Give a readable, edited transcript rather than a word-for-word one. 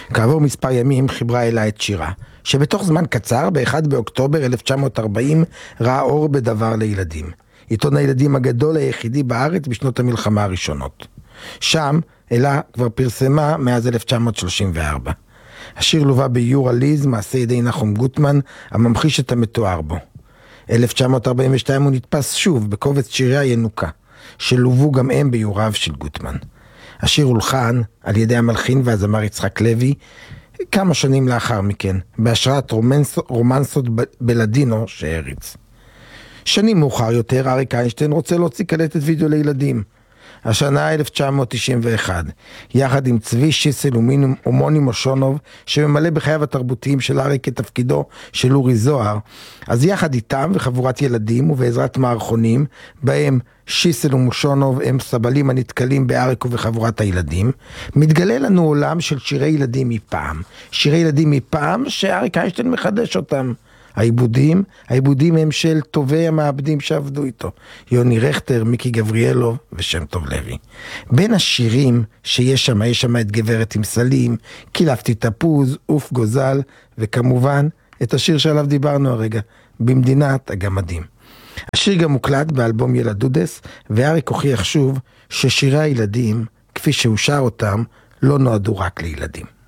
כעבור מספר ימים חיברה אלה את שירה, שבתוך זמן קצר, ב-1 באוקטובר 1940, ראה אור בדבר לילדים. עיתון הילדים הגדול היחידי בארץ בשנות המלחמה הראשונות. שם אלה כבר פרסמה מאז 1934. השיר לובה באיור עליז, מעשה ידי נחום גוטמן, הממחיש את המתואר בו. 1942 הוא נתפס שוב בקובץ שירי הינוקה, שלובו גם הם באיוריו של גוטמן. השיר הולחן על ידי המלחין והזמר יצחק לוי, כמה שנים לאחר מכן, בהשראת רומנסות בלדינו שהריץ. שנים מאוחר יותר, אריק איינשטיין רוצה להוציא קלטת וידאו לילדים. השנה 1991, יחד עם צבי שיסל ומוני מושונוב, שממלא בחייו התרבותיים של אריק את תפקידו של אורי זוהר, אז יחד איתם וחבורת ילדים ובעזרת מערכונים, בהם שיסל ומושונוב הם סבלים הנתקלים באריק ובחבורת הילדים, מתגלה לנו עולם של שירי ילדים מפעם. שירי ילדים מפעם שאריק איינשטיין מחדש אותם. העיבודים הם של טובי המעבדים שעבדו איתו, יוני רכטר, מיקי גבריאלוב ושם טוב לוי. בין השירים שיש שם, יש שם את גברת עם סלים, קילפתי תפוז, אוף גוזל, וכמובן את השיר שעליו דיברנו הרגע, במדינת הגמדים. השיר גם מוקלט באלבום ילדודס, ואריק הוכיח שוב ששירי הילדים, כפי שהוא שר אותם, לא נועדו רק לילדים.